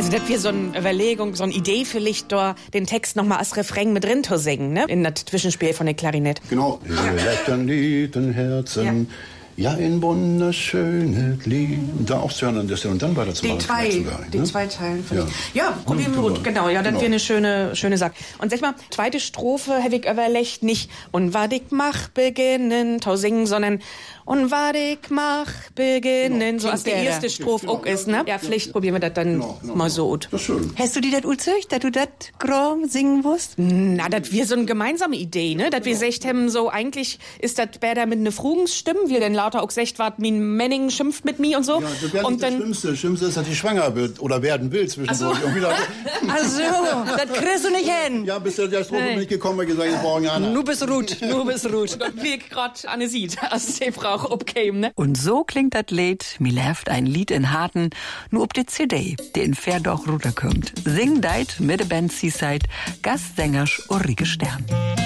Also das wäre so eine Überlegung, so eine Idee vielleicht, da den Text nochmal als Refrain mit drin zu singen, ne? In das Zwischenspiel von der Klarinette. Genau. Lettern, Lieden, Herzen. Ja, ein wunderschönes Lied. Da aufzuhören und dann weiter zu machen. Die zwei Teilen. Ja, probieren wir gut. Genau, ja, das wäre eine schöne Sache. Und sag mal, zweite Strophe habe ich überlegt, nicht und was ich mach beginnen, zu singen, sondern und was ich mach beginnen, so als die erste Strophe auch ist, ne? Ja, vielleicht probieren wir das dann mal so gut. Das ist schön. Hast du die das uzeugt, dass du das grob singen musst? Na, das wäre so eine gemeinsame Idee, ne? Dass wir gesagt haben, so eigentlich ist das besser mit einer Frugensstimme, wir denn lauter auch gesagt, wat min Menning schimpft mit mir und so. Ja, das wäre nicht das Schlimmste ist, dass die schwanger wird oder werden will zwischendurch. Ach so, das kriegst du nicht hin. Ja, bis der Strophe nicht gekommen und gesagt, jetzt brauchen wir eine. Nu bist ruht. Wie ich grad Anne sieht, als die Frau abkäme, ne? Und so klingt das Lied, mir läuft ein Lied in Harten, nur ob die CD, die in Verdoch runterkommt. Sing deit mit der Band Seaside, Gastsängers Ulrike Stern.